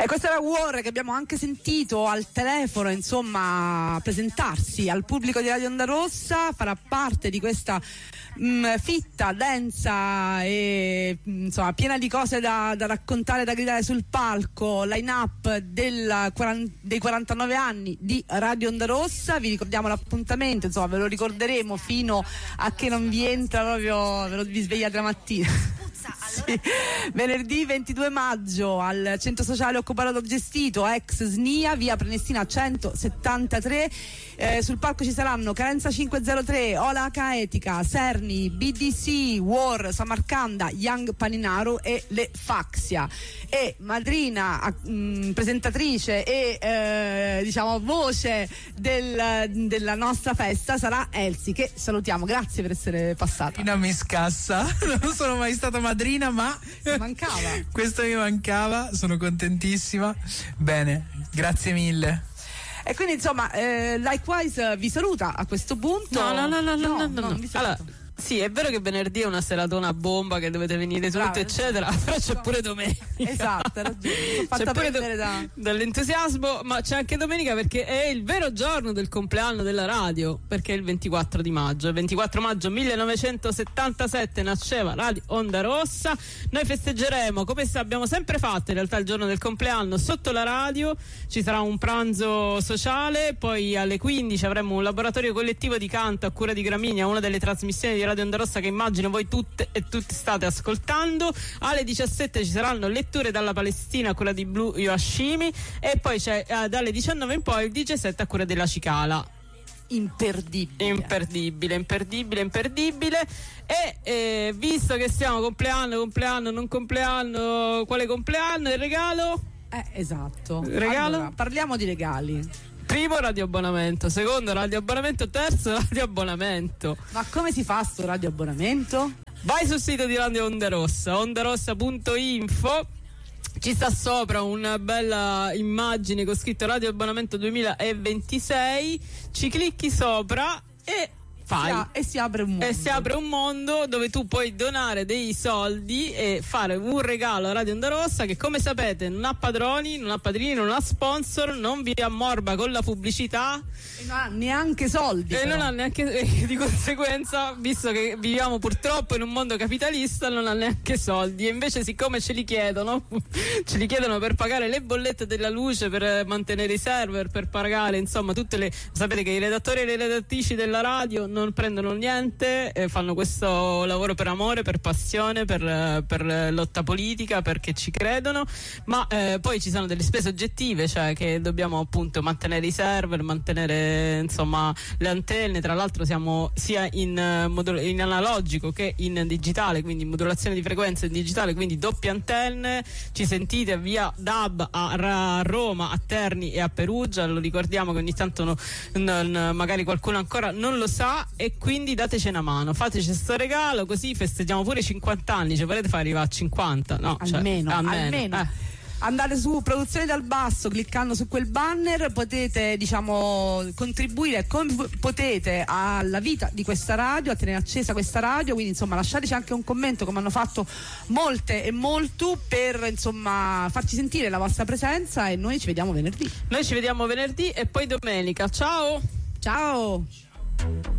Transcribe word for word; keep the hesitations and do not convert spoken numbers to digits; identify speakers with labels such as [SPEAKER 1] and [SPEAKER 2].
[SPEAKER 1] E questa era War, che abbiamo anche sentito al telefono, insomma, presentarsi al pubblico di Radio Onda Rossa. Farà parte di questa mh, fitta, densa e mh, insomma piena di cose da, da raccontare, da gridare sul palco, line-up del, dei quarantanove anni di Radio Onda Rossa. Vi ricordiamo l'appuntamento, insomma ve lo ricorderemo fino a che non vi entra proprio, ve lo vi svegliate la mattina. Sì. Venerdì ventidue maggio al centro sociale occupato gestito ex S N I A, via Prenestina centosettantatré. Eh, sul palco ci saranno Carenza cinquecentotre, Ola Caetica, Serni, B D C, War, Samarcanda, Young Paninaro e le Faxia. E madrina, mh, presentatrice e eh, diciamo voce del, della nostra festa sarà Elsie, che salutiamo. Grazie per essere passata.
[SPEAKER 2] Marina mi scassa, non sono mai stata madrina, ma
[SPEAKER 1] mi mancava.
[SPEAKER 2] Questo mi mancava, sono contentissima. Bene, grazie mille.
[SPEAKER 1] E quindi insomma eh, Likewise vi saluta a questo punto.
[SPEAKER 3] No, no, no, no, no, no, no,
[SPEAKER 1] no.
[SPEAKER 3] no. Allora, sì, è vero che venerdì è una seratona bomba, che dovete venire tutti,
[SPEAKER 1] Brava,
[SPEAKER 3] eccetera,
[SPEAKER 1] esatto.
[SPEAKER 3] però c'è pure domenica.
[SPEAKER 1] Esatto, hai ragione. Sono fatta
[SPEAKER 3] c'è pure
[SPEAKER 1] prendere
[SPEAKER 3] do-
[SPEAKER 1] da...
[SPEAKER 3] dall'entusiasmo, ma c'è anche domenica perché è il vero giorno del compleanno della radio, perché è il ventiquattro di maggio. Il ventiquattro maggio millenovecentosettantasette nasceva Radio Onda Rossa. Noi festeggeremo, come abbiamo sempre fatto in realtà, il giorno del compleanno sotto la radio. Ci sarà un pranzo sociale, poi alle quindici avremo un laboratorio collettivo di canto a cura di Gramigna, una delle trasmissioni di Radio Onda Rossa che immagino voi tutte e tutti state ascoltando. Alle diciassette ci saranno letture dalla Palestina a cura di Blue Yoashimi, e poi c'è eh, dalle diciannove in poi il D J set a cura della Cicala.
[SPEAKER 1] Imperdibile.
[SPEAKER 3] Imperdibile, imperdibile, imperdibile. E eh, visto che stiamo compleanno, compleanno, non compleanno, quale compleanno? Il regalo?
[SPEAKER 1] Eh, esatto.
[SPEAKER 3] Regalo?
[SPEAKER 1] Allora, parliamo di regali.
[SPEAKER 3] Primo radio abbonamento, secondo radio abbonamento, terzo radio abbonamento.
[SPEAKER 1] Ma come si fa sto radio abbonamento?
[SPEAKER 3] Vai sul sito di Radio Onda Rossa, ondarossa punto info. Ci sta sopra una bella immagine con scritto radio abbonamento duemilaventisei. Ci clicchi sopra e fai.
[SPEAKER 1] Si a- e si apre un mondo.
[SPEAKER 3] E si apre un mondo dove tu puoi donare dei soldi e fare un regalo a Radio Onda Rossa, che come sapete non ha padroni, non ha padrini, non ha sponsor, non vi ammorba con la pubblicità
[SPEAKER 1] E non ha neanche soldi.
[SPEAKER 3] e
[SPEAKER 1] però.
[SPEAKER 3] non ha neanche, e di conseguenza, visto che viviamo purtroppo in un mondo capitalista, non ha neanche soldi. E invece, siccome ce li chiedono ce li chiedono per pagare le bollette della luce, per mantenere i server, per pagare insomma tutte le, sapete che i redattori e le redattrici della radio non non prendono niente, eh, fanno questo lavoro per amore, per passione, per, per lotta politica, perché ci credono, ma eh, poi ci sono delle spese oggettive, cioè che dobbiamo appunto mantenere i server, mantenere insomma le antenne. Tra l'altro siamo sia in, uh, modul- in analogico che in digitale, quindi modulazione di frequenza in digitale, quindi doppie antenne. Ci sentite via D A B a, a Roma, a Terni e a Perugia, lo ricordiamo che ogni tanto no, no, magari qualcuno ancora non lo sa, e quindi dateci una mano, fateci questo regalo, così festeggiamo pure i cinquanta anni. Cioè volete far arrivare a cinquanta? No,
[SPEAKER 1] almeno,
[SPEAKER 3] cioè,
[SPEAKER 1] almeno,
[SPEAKER 3] almeno. Eh.
[SPEAKER 1] Andate su Produzioni dal Basso, cliccando su quel banner potete diciamo contribuire come potete alla vita di questa radio, a tenere accesa questa radio. Quindi insomma lasciateci anche un commento, come hanno fatto molte e molto, per insomma farci sentire la vostra presenza. E noi ci vediamo venerdì.
[SPEAKER 3] Noi ci vediamo venerdì e poi domenica. Ciao.
[SPEAKER 1] Ciao.